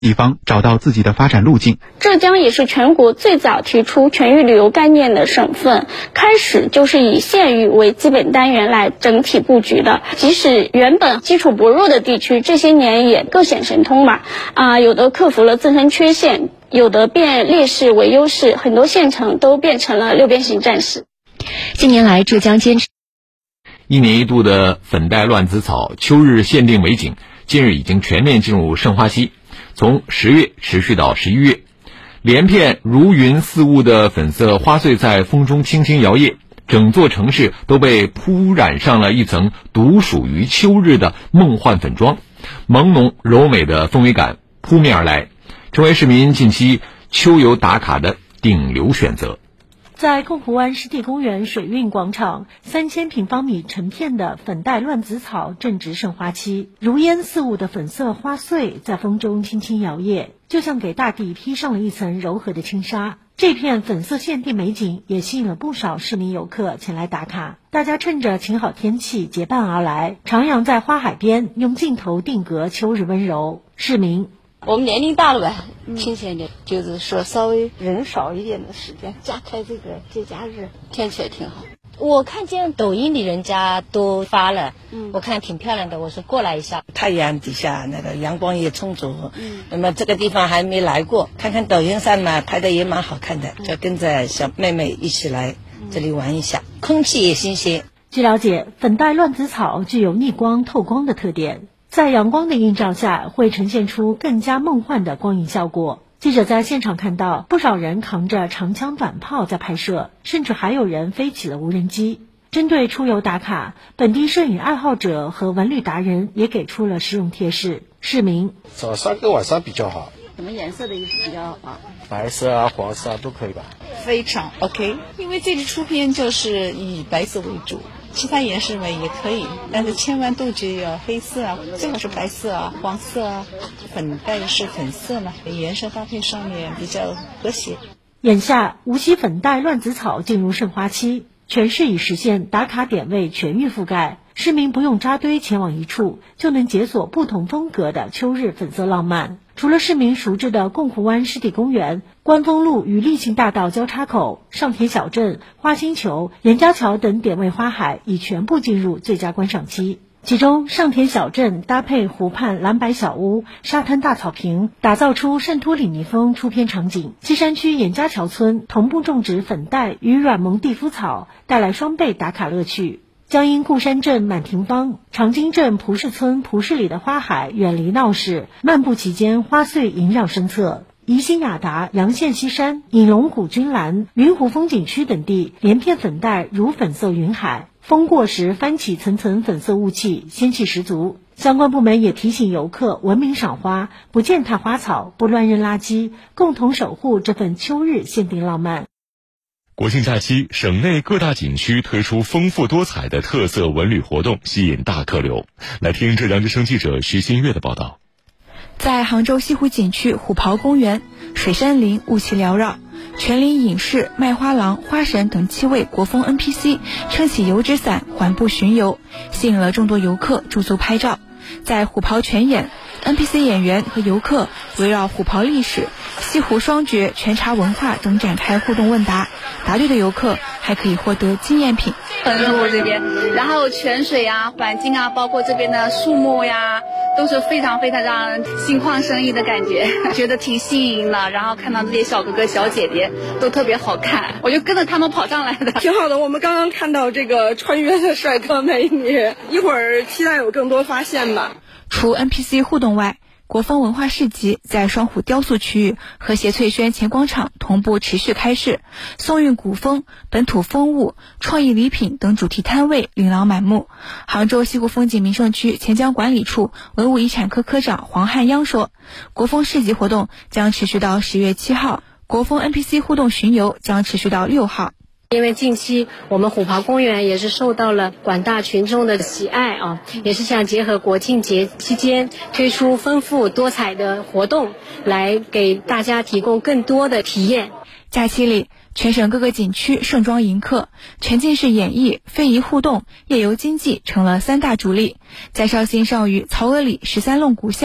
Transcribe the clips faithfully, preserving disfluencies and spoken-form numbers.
地方找到自己的发展路径。 浙江也是全国最早提出全域旅游概念的省份，开始就是以县域为基本单元来整体布局的。即使原本基础薄弱的地区，这些年也各显神通吧。啊、呃，有的克服了自身缺陷，有的变劣势为优势，很多县城都变成了六边形战士。 近年来，浙江坚持一年一度的粉黛乱子草秋日限定美景，近日已经全面进入盛花期，从十月持续到十一月，连片如云似雾的粉色花穗在风中轻轻摇曳，整座城市都被铺染上了一层独属于秋日的梦幻粉妆，朦胧柔美的氛围感扑面而来，成为市民近期秋游打卡的顶流选择。 在共湖湾湿地公园水韵广场，三千平方米成片的粉黛乱子草正值盛花期，如烟似雾的粉色花穗在风中轻轻摇曳，就像给大地披上了一层柔和的轻纱。这片粉色限定美景也吸引了不少市民游客前来打卡，大家趁着晴好天气结伴而来，徜徉在花海边，用镜头定格秋日温柔。市民我们年龄大了呗，清闲一点，就是说稍微人少一点的时间，加开这个节假日，天气也挺好。 我看见抖音里人家都发了，嗯，我看挺漂亮的，我说过来一下。 太阳底下那个阳光也充足，嗯，那么这个地方还没来过，看看抖音上嘛拍的也蛮好看的，就跟着小妹妹一起来这里玩一下，空气也新鲜。 据了解，粉黛乱子草具有逆光透光的特点，在阳光的映照下会呈现出更加梦幻的光影效果。记者在现场看到不少人扛着长枪短炮在拍摄，甚至还有人飞起了无人机。针对出游打卡，本地摄影爱好者和文旅达人也给出了实用贴士。市民早上跟晚上比较好。 什么颜色的衣服比较好啊？ 白色啊黄色啊都可以吧。 非常 OK， 因为这次出片就是以白色为主，其他颜色嘛也可以，但是千万杜绝要黑色啊，最好是白色啊、黄色啊，粉黛是粉色嘛，颜色搭配上面比较和谐。 眼下，无锡粉黛乱子草进入盛花期，全市已实现打卡点位全域覆盖，市民不用扎堆前往一处，就能解锁不同风格的秋日粉色浪漫。除了市民熟知的共湖湾湿地公园、观风路与立庆大道交叉口、上田小镇、花星球、严家桥等点位花海已全部进入最佳观赏期。其中，上田小镇搭配湖畔蓝白小屋、沙滩大草坪，打造出圣托里尼风出片场景。西山区严家桥村同步种植粉黛与软萌地肤草，带来双倍打卡乐趣。江阴固山镇满庭芳、长津镇蒲氏村蒲氏里的花海远离闹市，漫步其间花穗萦绕身侧。宜兴雅达、阳县西山、隐龙谷君兰、云湖风景区等地连片粉黛如粉色云海，风过时翻起层层粉色雾气，仙气十足。相关部门也提醒游客文明赏花，不践踏花草，不乱扔垃圾，共同守护这份秋日限定浪漫。 国庆假期，省内各大景区推出丰富多彩的特色文旅活动，吸引大客流。来听浙江之声记者徐新月的报道。 在杭州西湖景区虎跑公园，水杉林雾气缭绕，全林影视、卖花郎、花神等七位国风 N P C 撑起油纸伞缓步巡游，吸引了众多游客驻足拍照。在虎跑全演， N P C 演员和游客围绕虎跑历史、西湖双绝、全茶文化等展开互动问答，答对的游客还可以获得纪念品。 很舒服这边，然后泉水啊、环境啊，包括这边的树木呀，都是非常非常让人心旷神怡的感觉，觉得挺新颖的。然后看到这些小哥哥小姐姐都特别好看，我就跟着他们跑上来的， 挺好的。我们刚刚看到这个穿越的帅哥美女，一会儿期待有更多发现吧。 除 N P C 互动外，国风文化市集在双湖雕塑区域和谐翠轩前广场同步持续开市，宋韵古风、本土风物、创意礼品等主题摊位琳琅满目。杭州西湖风景名胜区钱江管理处文物遗产科科长黄汉央说，国风市集活动将持续到十月七号，国风 N P C 互动巡游将持续到六号。 因为近期我们虎跑公园也是受到了广大群众的喜爱啊，也是想结合国庆节期间推出丰富多彩的活动，来给大家提供更多的体验。 假期里，全省各个景区盛装迎客，沉浸式演绎、非遗互动、夜游经济成了三大主力。在绍兴绍语曹娥里十三弄古巷，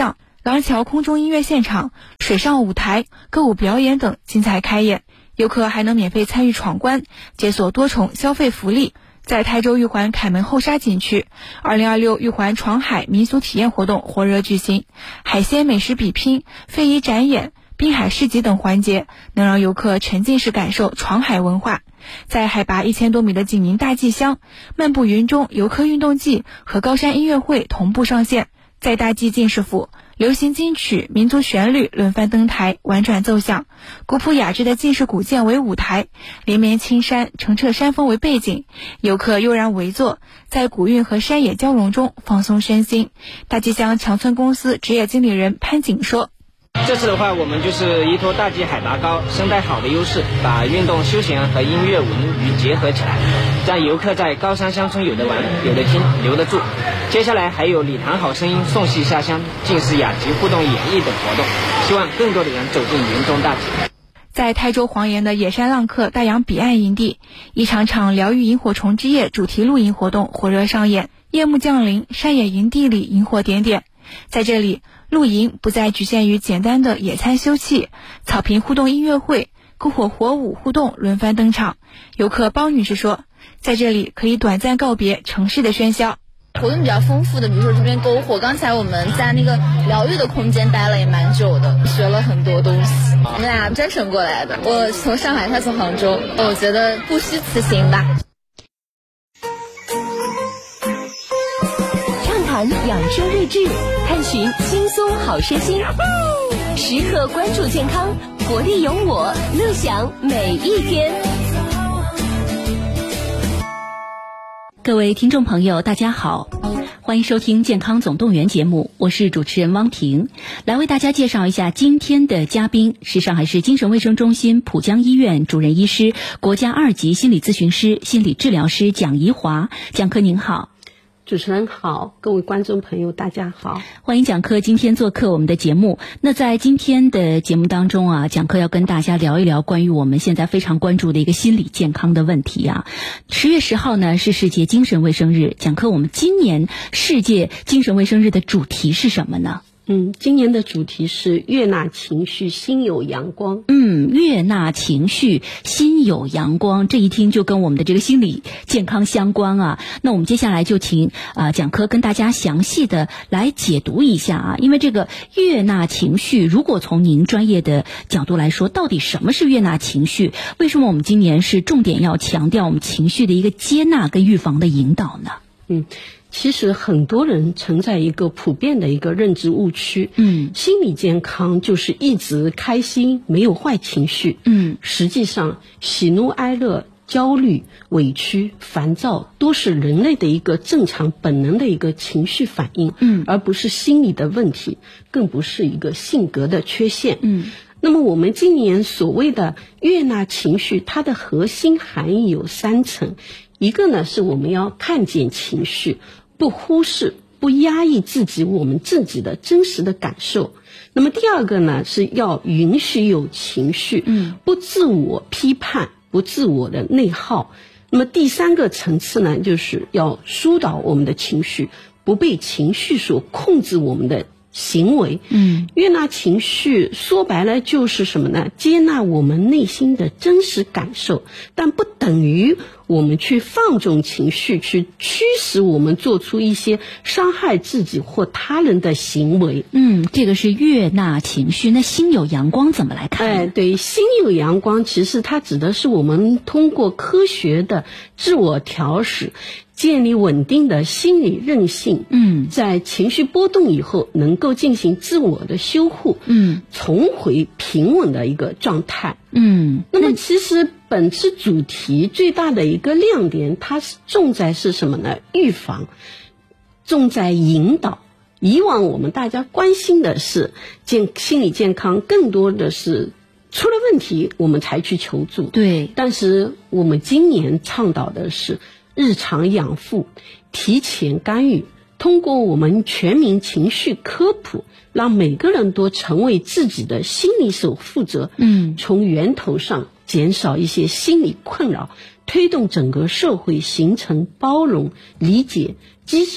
廊桥空中音乐现场、水上舞台、歌舞表演等精彩开演，游客还能免费参与闯关，解锁多重消费福利。在台州玉环凯门后沙景区，二零二六玉环闯海民俗体验活动火热举行，海鲜美食比拼、非遗展演、滨海市集等环节，能让游客沉浸式感受闯海文化。在海拔一千多米的景宁大祭乡，漫步云中游客运动季和高山音乐会同步上线。在大祭进士府，流行金曲、民族旋律轮番登台，婉转奏响，古朴雅致的进士古建为舞台，连绵青山、澄澈山峰为背景，游客悠然围坐，在古韵和山野交融中放松身心。大祭乡强村公司职业经理人潘景说， 这次的话，我们就是依托大祭海拔高、生态好的优势，把运动休闲和音乐文娱结合起来，让游客在高山乡村有的玩、有的听、留得住。接下来还有礼堂好声音、送戏下乡、进士雅集互动演绎等活动，希望更多的人走进云中大祭。 在台州黄岩的野山浪客大洋彼岸营地，一场场疗愈萤火虫之夜主题露营活动火热上演，夜幕降临，山野营地里萤火点点。在这里，露营不再局限于简单的野餐休憩，草坪互动音乐会、篝火火舞互动轮番登场。游客包女士说，在这里可以短暂告别城市的喧嚣。 活动比较丰富的，比如说这边篝火，刚才我们在那个疗愈的空间待了也蛮久的，学了很多东西。我们俩专程过来的，我从上海，他从杭州，我觉得不虚此行吧。 畅谈养生睿智，探寻轻松好身心，时刻关注健康，活力有我，乐享每一天。 各位听众朋友大家好，欢迎收听健康总动员节目，我是主持人汪婷，来为大家介绍一下今天的嘉宾是上海市精神卫生中心浦江医院主任医师、国家二级心理咨询师、心理治疗师蒋怡华。蒋科您好。 主持人好，各位观众朋友大家好， 欢迎蒋科今天做客我们的节目。那在今天的节目当中啊，蒋科要跟大家聊一聊关于我们现在非常关注的一个心理健康的问题啊。十月十号呢是世界精神卫生日，蒋科我们今年世界精神卫生日的主题是什么呢？ 嗯，今年的主题是悦纳情绪，心有阳光。 嗯，悦纳情绪，心有阳光，这一听就跟我们的这个心理健康相关啊。那我们接下来就请啊、呃、蒋科跟大家详细的来解读一下啊，因为这个悦纳情绪，如果从您专业的角度来说，到底什么是悦纳情绪？为什么我们今年是重点要强调我们情绪的一个接纳跟预防的引导呢？ 嗯。其实很多人存在一个普遍的一个认知误区，嗯，心理健康就是一直开心，没有坏情绪，嗯，实际上喜怒哀乐、焦虑、委屈、烦躁都是人类的一个正常本能的一个情绪反应，嗯，而不是心理的问题，更不是一个性格的缺陷，嗯。那么我们今年所谓的悦纳情绪，它的核心含义有三层，一个呢是我们要看见情绪，不忽视、不压抑自己我们自己的真实的感受。那么第二个呢是要允许有情绪，嗯，不自我批判，不自我的内耗。那么第三个层次呢，就是要疏导我们的情绪，不被情绪所控制我们的行为。嗯，悦纳情绪说白了就是什么呢？接纳我们内心的真实感受，但不等于我们去放纵情绪，去驱使我们做出一些伤害自己或他人的行为。 嗯，这个是悦纳情绪。那心有阳光怎么来看？ 哎，对，心有阳光其实它指的是我们通过科学的自我调试，建立稳定的心理韧性，嗯，在情绪波动以后能够进行自我的修护，嗯，重回平稳的一个状态。嗯，那么其实本次主题最大的一个亮点，它是重在是什么呢？预防，重在引导。以往我们大家关心的是健心理健康，更多的是出了问题我们才去求助。 对， 但是我们今年倡导的是日常养护，提前干预，通过我们全民情绪科普，让每个人都成为自己的心理守护者，嗯，从源头上减少一些心理困扰，推动整个社会形成包容、理解、积极的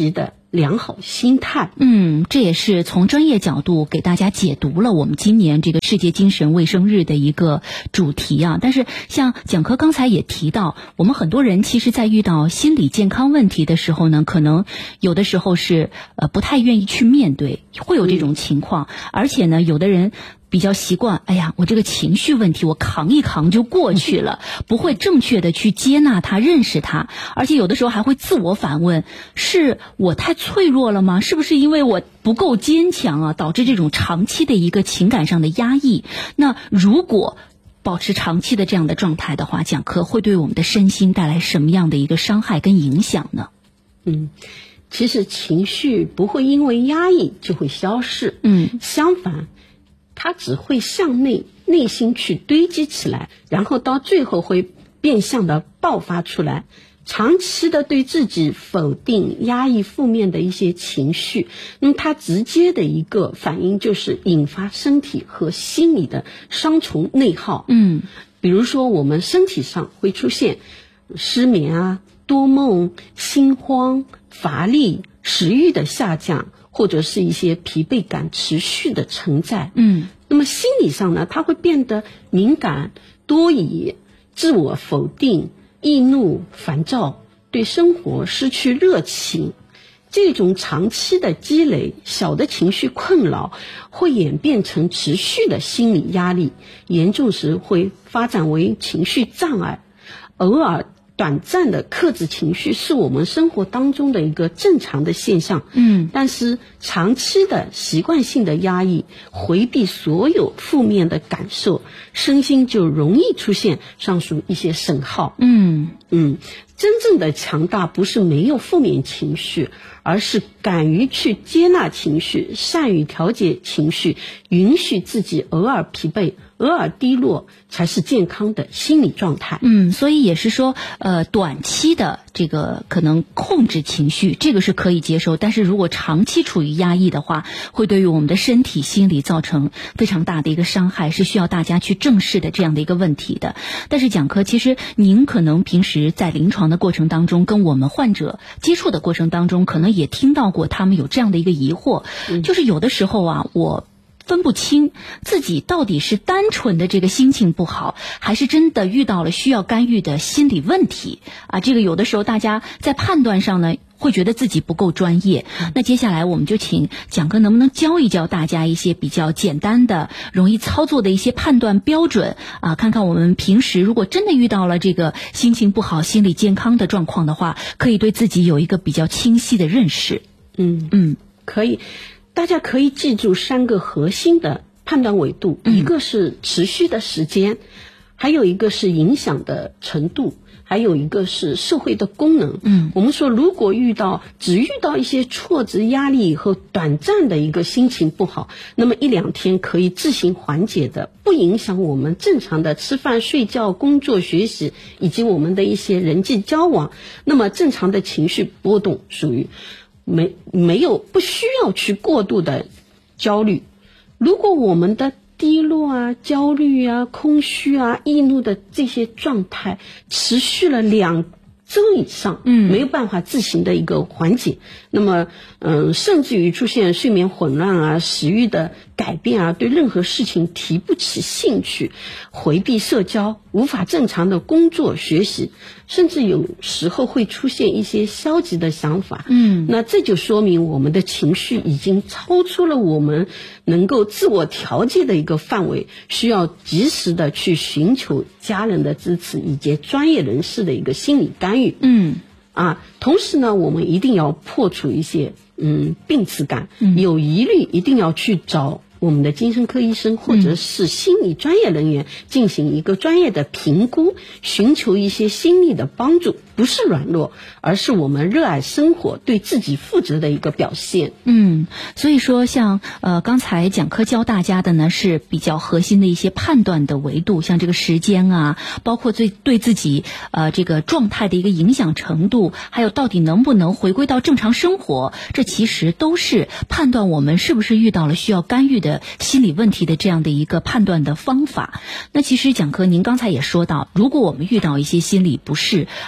良好心态。 嗯，这也是从专业角度给大家解读了我们今年这个世界精神卫生日的一个主题啊。但是像讲科刚才也提到，我们很多人其实在遇到心理健康问题的时候呢，可能有的时候是呃不太愿意去面对，会有这种情况。嗯、而且呢，有的人比较习惯，哎呀，我这个情绪问题我扛一扛就过去了，不会正确的去接纳它、认识它，而且有的时候还会自我反问，是我太脆弱了吗？是不是因为我不够坚强啊，导致这种长期的一个情感上的压抑？那如果保持长期的这样的状态的话，讲课会对我们的身心带来什么样的一个伤害跟影响呢？ 嗯，其实情绪不会因为压抑就会消逝，嗯，相反，它只会向内内心去堆积起来，然后到最后会变相的爆发出来。长期的对自己否定、压抑负面的一些情绪，那么它直接的一个反应就是引发身体和心理的双重内耗。嗯，比如说我们身体上会出现失眠啊、多梦、心慌、乏力、食欲的下降，或者是一些疲惫感持续的存在。嗯，那么心理上呢，它会变得敏感、多疑、自我否定、易怒、烦躁，对生活失去热情。这种长期的积累，小的情绪困扰会演变成持续的心理压力，严重时会发展为情绪障碍。偶尔短暂的克制情绪是我们生活当中的一个正常的现象，嗯，但是长期的习惯性的压抑，回避所有负面的感受，身心就容易出现上述一些损耗。嗯嗯，真正的强大不是没有负面情绪，而是敢于去接纳情绪，善于调节情绪，允许自己偶尔疲惫、偶尔低落，才是健康的心理状态。 嗯，所以也是说，呃，短期的这个可能控制情绪，这个是可以接受，但是如果长期处于压抑的话，会对于我们的身体、心理造成非常大的一个伤害，是需要大家去正视的这样的一个问题的。但是讲科，其实您可能平时在临床的过程当中，跟我们患者接触的过程当中，可能也听到过他们有这样的一个疑惑，嗯、就是有的时候啊，我分不清自己到底是单纯的这个心情不好，还是真的遇到了需要干预的心理问题啊。这个有的时候大家在判断上呢，会觉得自己不够专业。那接下来我们就请讲哥能不能教一教大家一些比较简单的、容易操作的一些判断标准啊，看看我们平时如果真的遇到了这个心情不好、心理健康的状况的话，可以对自己有一个比较清晰的认识。 嗯嗯，可以。大家可以记住三个核心的判断维度，嗯、一个是持续的时间，还有一个是影响的程度，还有一个是社会的功能。嗯，我们说如果遇到只遇到一些挫折、压力和短暂的一个心情不好，那么一两天可以自行缓解的，不影响我们正常的吃饭、睡觉、工作、学习以及我们的一些人际交往，那么正常的情绪波动属于没没有不需要去过度的焦虑。如果我们的低落啊、焦虑啊、空虚啊、易怒的这些状态持续了两周以上，嗯，没有办法自行的一个缓解，那么嗯，甚至于出现睡眠混乱啊、食欲的改变啊，对任何事情提不起兴趣，回避社交，无法正常的工作学习，甚至有时候会出现一些消极的想法。嗯，那这就说明我们的情绪已经超出了我们能够自我调节的一个范围，需要及时的去寻求家人的支持以及专业人士的一个心理干预。嗯，啊，同时呢，我们一定要破除一些嗯病耻感，嗯、有疑虑一定要去找我们的精神科医生或者是心理专业人员进行一个专业的评估，寻求一些心理的帮助，不是软弱，而是我们热爱生活、对自己负责的一个表现。 嗯，所以说像呃刚才讲科教大家的呢是比较核心的一些判断的维度，像这个时间啊，包括对对自己呃这个状态的一个影响程度，还有到底能不能回归到正常生活，这其实都是判断我们是不是遇到了需要干预的心理问题的这样的一个判断的方法。那其实讲科您刚才也说到，如果我们遇到一些心理不适啊，这个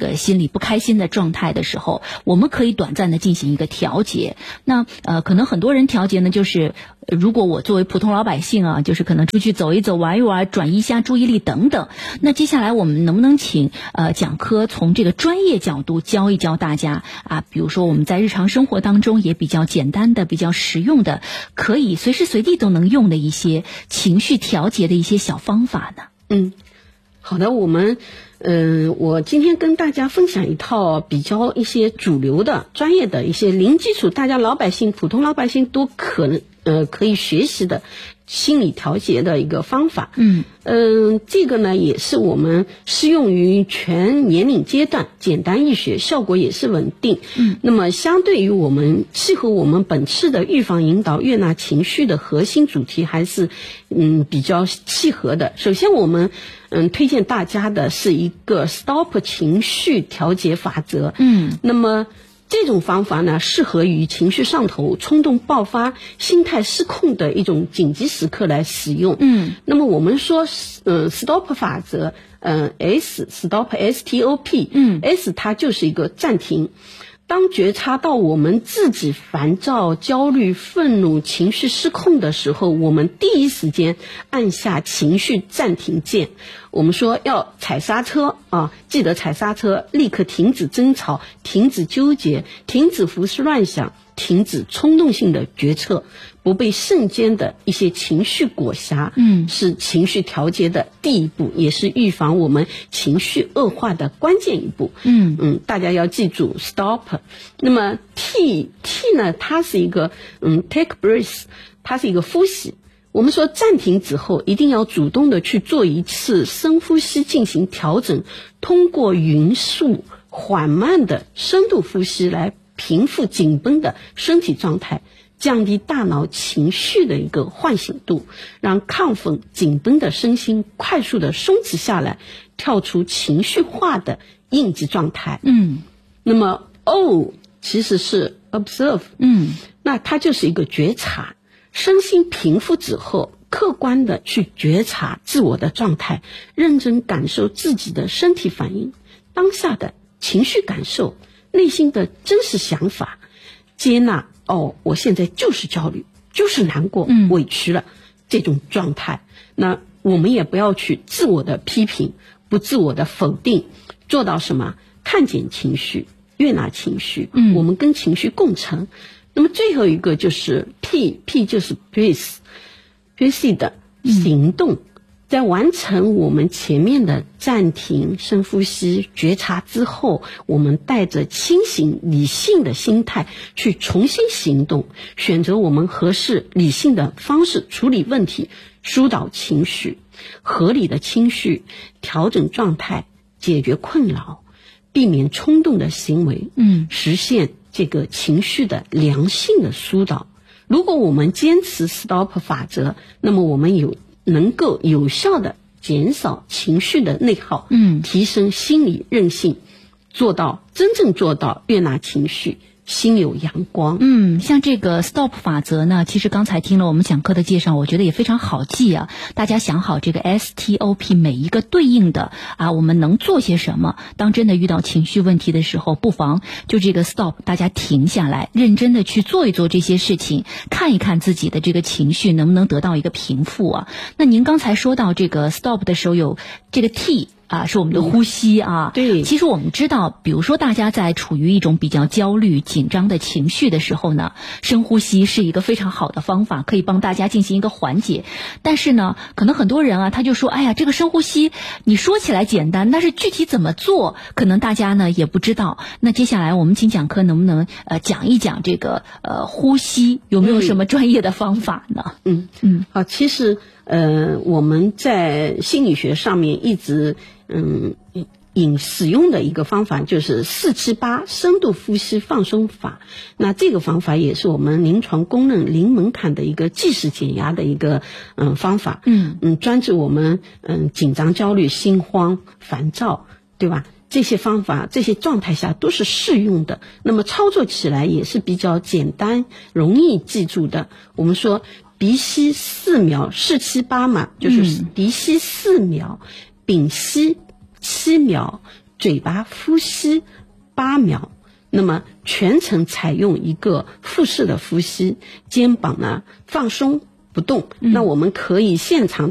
个心里不开心的状态的时候，我们可以短暂的进行一个调节。那呃，可能很多人调节呢，就是如果我作为普通老百姓啊，就是可能出去走一走、玩一玩，转移一下注意力等等。那接下来我们能不能请呃蒋科从这个专业角度教一教大家啊？比如说我们在日常生活当中也比较简单的、比较实用的，可以随时随地都能用的一些情绪调节的一些小方法呢？ 嗯，好的，我们嗯、呃，我今天跟大家分享一套比较一些主流的、专业的一些零基础，大家老百姓、普通老百姓都可能呃可以学习的心理调节的一个方法。嗯嗯、呃，这个呢也是我们适用于全年龄阶段，简单易学，效果也是稳定。嗯，那么相对于我们契合我们本次的预防、引导、悦纳情绪的核心主题，还是嗯比较契合的。首先我们嗯推荐大家的是一个 STOP 情绪调节法则。嗯，那么这种方法呢，适合于情绪上头、冲动爆发、心态失控的一种紧急时刻来使用。嗯，那么我们说，呃 ，STOP 法则，呃 ，S STOP S T O P， 嗯 ，S 它就是一个暂停。当觉察到我们自己烦躁、焦虑、愤怒、情绪失控的时候，我们第一时间按下情绪暂停键。我们说要踩刹车啊，记得踩刹车，立刻停止争吵，停止纠结，停止胡思乱想，停止冲动性的决策，不被瞬间的一些情绪裹挟。嗯，是情绪调节的第一步，也是预防我们情绪恶化的关键一步。嗯嗯，大家要记住 stop。那么 T T 呢，它是一个嗯 take breath， 它是一个呼吸。我们说暂停之后一定要主动的去做一次深呼吸进行调整，通过匀速缓慢的深度呼吸来平复紧绷的身体状态，降低大脑情绪的一个唤醒度，让亢奋紧绷的身心快速的松弛下来，跳出情绪化的应激状态。嗯，那么 O 其实是 observe， 嗯，那它就是一个觉察。身心平复之后，客观的去觉察自我的状态，认真感受自己的身体反应，当下的情绪感受，内心的真实想法，接纳哦，我现在就是焦虑，就是难过、嗯、委屈了这种状态。那我们也不要去自我的批评，不自我的否定，做到什么？看见情绪，悦纳情绪，嗯，我们跟情绪共存。那么最后一个就是 P P 就是 Peace Peace 的行动、嗯，在完成我们前面的暂停、深呼吸、觉察之后，我们带着清醒理性的心态去重新行动，选择我们合适理性的方式处理问题，疏导情绪，合理的情绪，调整状态，解决困扰，避免冲动的行为，嗯，实现这个情绪的良性的疏导。如果我们坚持 STOP 法则，那么我们有能够有效的减少情绪的内耗，嗯，提升心理韧性，做到真正做到悦纳情绪，心有阳光。 嗯，像这个 STOP 法则呢，其实刚才听了我们讲课的介绍，我觉得也非常好记啊。大家想好这个 S T O P 每一个对应的啊，我们能做些什么？当真的遇到情绪问题的时候，不妨就这个 STOP， 大家停下来，认真的去做一做这些事情，看一看自己的这个情绪能不能得到一个平复啊。那您刚才说到这个 STOP 的时候，有这个 T。啊，是我们的呼吸啊。对，其实我们知道，比如说大家在处于一种比较焦虑、紧张的情绪的时候呢，深呼吸是一个非常好的方法，可以帮大家进行一个缓解。但是呢，可能很多人啊，他就说，哎呀，这个深呼吸，你说起来简单，但是具体怎么做，可能大家呢也不知道。那接下来我们请讲课能不能呃讲一讲这个呃呼吸有没有什么专业的方法呢？ 嗯嗯，好，其实呃我们在心理学上面一直。嗯，引使用的一个方法就是四七八深度呼吸放松法。那这个方法也是我们临床公认零门槛的一个即时减压的一个嗯方法。嗯嗯，专治我们嗯紧张、焦虑、心慌、烦躁，对吧？这些方法、这些状态下都是适用的。那么操作起来也是比较简单、容易记住的。我们说鼻吸四秒，四七八嘛，就是鼻吸四秒。屏息七秒， 嘴巴呼吸八秒。那么全程采用一个腹式的呼吸，肩膀呢放松不动。嗯、那我们可以现场